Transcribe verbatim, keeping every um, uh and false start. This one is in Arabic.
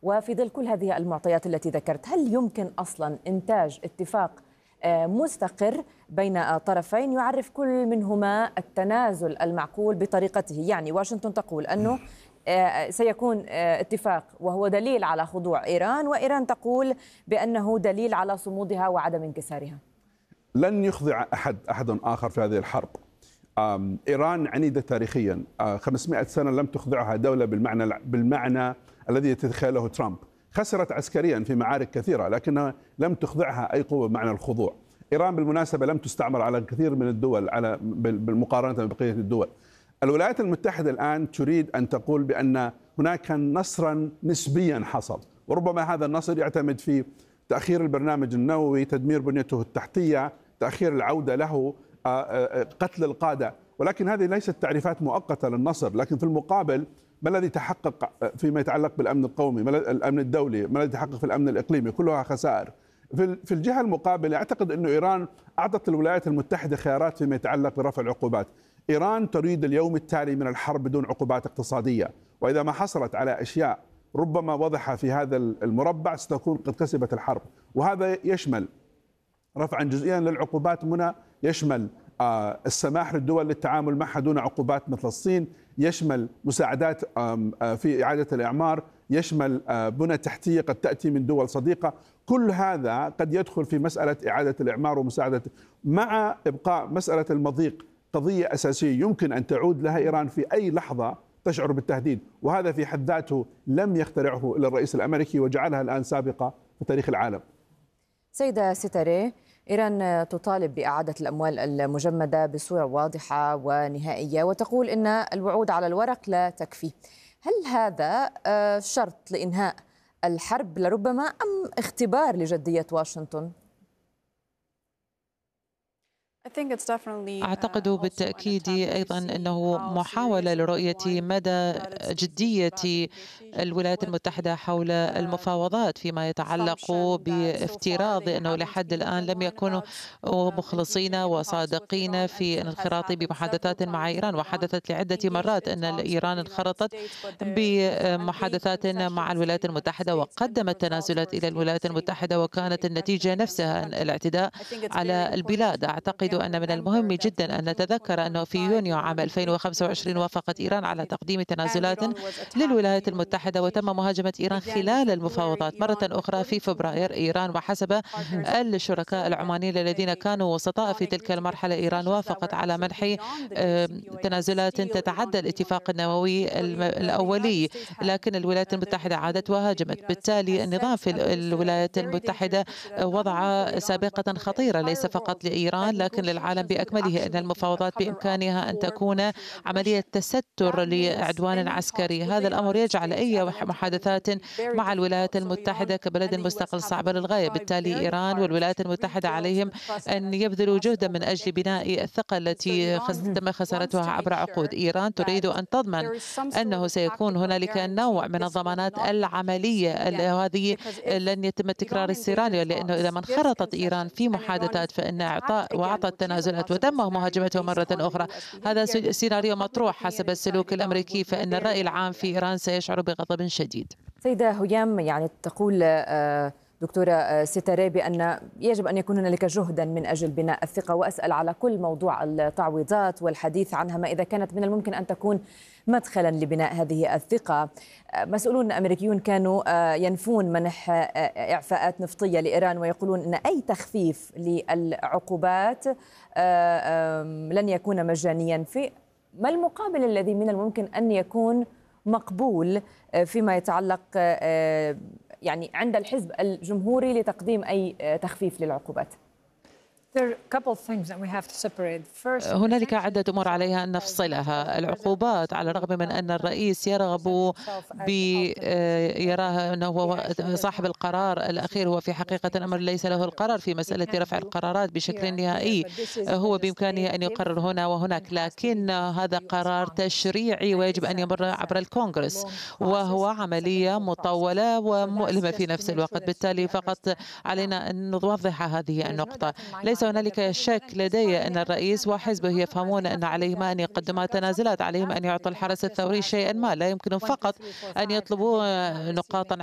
وفي ظل كل هذه المعطيات التي ذكرت، هل يمكن أصلا إنتاج اتفاق مستقر بين طرفين يعرف كل منهما التنازل المعقول بطريقته؟ يعني واشنطن تقول أنه سيكون اتفاق وهو دليل على خضوع إيران، وإيران تقول بأنه دليل على صمودها وعدم انكسارها. لن يخضع أحد أحد آخر في هذه الحرب. إيران عنيدة تاريخيا، خمسمائة سنة لم تخضعها دولة بالمعنى بالمعنى الذي يتخيله ترامب. خسرت عسكريا في معارك كثيرة لكنها لم تخضعها أي قوة بمعنى الخضوع. إيران بالمناسبة لم تستعمر على كثير من الدول على بالمقارنة ببقية الدول. الولايات المتحدة الآن تريد أن تقول بأن هناك نصرا نسبيا حصل، وربما هذا النصر يعتمد في تأخير البرنامج النووي، تدمير بنيته التحتية، تأخير العودة له، قتل القادة، ولكن هذه ليست تعريفات مؤقتة للنصر. لكن في المقابل ما الذي تحقق فيما يتعلق بالأمن القومي، الأمن الدولي، ما الذي تحقق في الأمن الإقليمي؟ كلها خسائر. في الجهة المقابلة أعتقد أن إيران أعطت الولايات المتحدة خيارات فيما يتعلق برفع العقوبات. إيران تريد اليوم التالي من الحرب بدون عقوبات اقتصادية، وإذا ما حصلت على أشياء ربما واضحة في هذا المربع ستكون قد كسبت الحرب. وهذا يشمل رفعا جزئيا للعقوبات منى، يشمل السماح للدول للتعامل معها دون عقوبات مثل الصين، يشمل مساعدات في إعادة الإعمار، يشمل بنى تحتية قد تأتي من دول صديقة. كل هذا قد يدخل في مسألة إعادة الإعمار ومساعدة، مع إبقاء مسألة المضيق قضية أساسية يمكن أن تعود لها إيران في أي لحظة تشعر بالتهديد، وهذا في حد ذاته لم يخترعه إلا الرئيس الأمريكي وجعلها الآن سابقة في تاريخ العالم. سيدة ستاري، إيران تطالب بإعادة الأموال المجمدة بصورة واضحة ونهائية، وتقول إن الوعود على الورق لا تكفي. هل هذا شرط لإنهاء الحرب لربما، أم اختبار لجدية واشنطن؟ أعتقد بالتأكيد أيضا أنه محاولة لرؤية مدى جدية الولايات المتحدة حول المفاوضات فيما يتعلق بافتراض أنه لحد الآن لم يكونوا مخلصين وصادقين في الانخراط بمحادثات مع إيران. وحدثت لعدة مرات أن إيران انخرطت بمحادثات مع الولايات المتحدة وقدمت تنازلات إلى الولايات المتحدة، وكانت النتيجة نفسها الاعتداء على البلاد. أعتقد أن من المهم جدا أن نتذكر أنه في يونيو عام ألفين وخمسة وعشرين وافقت إيران على تقديم تنازلات للولايات المتحدة، وتم مهاجمة إيران خلال المفاوضات مرة أخرى في فبراير. إيران وحسب الشركاء العمانيين الذين كانوا وسطاء في تلك المرحلة، إيران وافقت على منح تنازلات تتعدى الاتفاق النووي الأولي، لكن الولايات المتحدة عادت وهاجمت. بالتالي النظام في الولايات المتحدة وضع سابقة خطيرة ليس فقط لإيران لكن للعالم بأكمله، أن المفاوضات بإمكانها أن تكون عملية تستر لعدوان عسكري. هذا الأمر يجعل أي محادثات مع الولايات المتحدة كبلد مستقل صعبة للغاية. بالتالي إيران والولايات المتحدة عليهم أن يبذلوا جهدا من أجل بناء الثقة التي تم خسارتها عبر عقود. إيران تريد أن تضمن أنه سيكون هنالك نوع من الضمانات العملية، هذه لن يتم تكرار السيناريو، لأنه إذا ما انخرطت إيران في محادثات فإن إعطاء وأعطت تنازلات وتم مهاجمته مرة أخرى، هذا سيناريو مطروح حسب السلوك الأمريكي، فإن الرأي العام في إيران سيشعر بغضب شديد. سيدة هيام، يعني تقول دكتورة ستاري بأن يجب أن يكون هنالك جهدا من أجل بناء الثقة، وأسأل على كل موضوع التعويضات والحديث عنها، ما إذا كانت من الممكن أن تكون مدخلا لبناء هذه الثقة. مسؤولون أمريكيون كانوا ينفون منح إعفاءات نفطية لإيران، ويقولون أن أي تخفيف للعقوبات لن يكون مجانيا. في ما المقابل الذي من الممكن أن يكون مقبول فيما يتعلق يعني عند الحزب الجمهوري لتقديم أي تخفيف للعقوبات؟ هنالك عدة أمور عليها أن نفصلها. العقوبات، على الرغم من أن الرئيس يرغب يراها أنه هو صاحب القرار الأخير، هو في حقيقة الأمر ليس له القرار في مسألة رفع القرارات بشكل نهائي، هو بإمكانه أن يقرر هنا وهناك، لكن هذا قرار تشريعي ويجب أن يمر عبر الكونغرس، وهو عملية مطولة ومؤلمة في نفس الوقت. بالتالي فقط علينا أن نوضح هذه النقطة. ليس هنالك شك لدي أن الرئيس وحزبه يفهمون أن عليهما أن يقدما تنازلات، عليهم أن يعطوا الحرس الثوري شيئا ما، لا يمكن فقط أن يطلبوا نقاطا